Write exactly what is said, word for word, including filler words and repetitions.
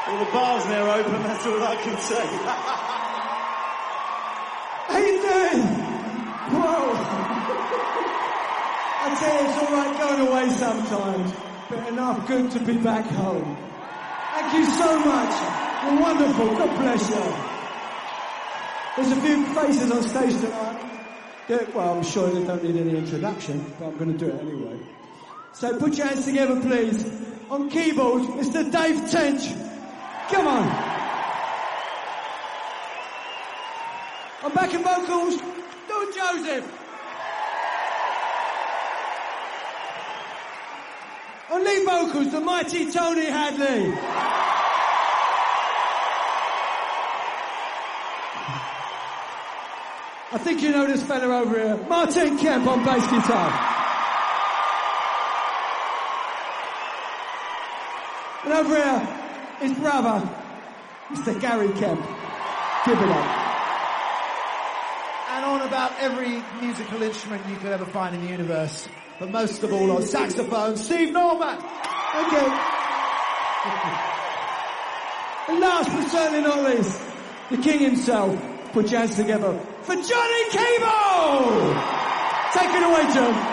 All the bars now open, that's all I can say. How you doing? Whoa. I tell you, it's all right going away sometimes, but enough good to be back home. Thank you so much. You're wonderful. God bless you. There's a few faces on stage tonight. That, well, I'm sure they don't need any introduction, but I'm going to do it anyway. So put your hands together, please. On keyboard, Mister Dave Tench. Come on. On backing vocals, Don Joseph. On lead vocals, the mighty Tony Hadley. I think you know this fella over here, Martin Kemp on bass guitar. And over here, his brother, Mister Gary Kemp. Give it up. And on about every musical instrument you could ever find in the universe, but most of all on saxophone, Steve Norman. Thank you. And last but certainly not least, the king himself. Put your hands together for Johnny Cable! Take it away, John.